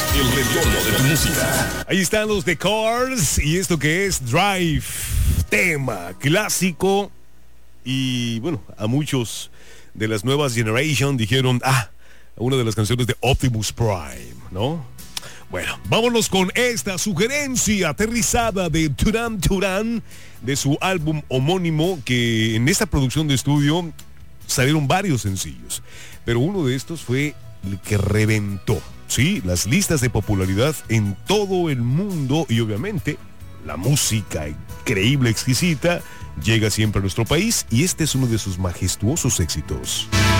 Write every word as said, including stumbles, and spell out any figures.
El retorno de tu música. Ahí están los The Cars y esto que es Drive, tema clásico. Y bueno, a muchos de las nuevas generation dijeron, ah, una de las canciones de Optimus Prime, ¿no? Bueno, vámonos con esta sugerencia aterrizada de Duran Duran, de su álbum homónimo, que en esta producción de estudio salieron varios sencillos, pero uno de estos fue el que reventó, sí, las listas de popularidad en todo el mundo, y obviamente la música increíble, exquisita, llega siempre a nuestro país, y este es uno de sus majestuosos éxitos.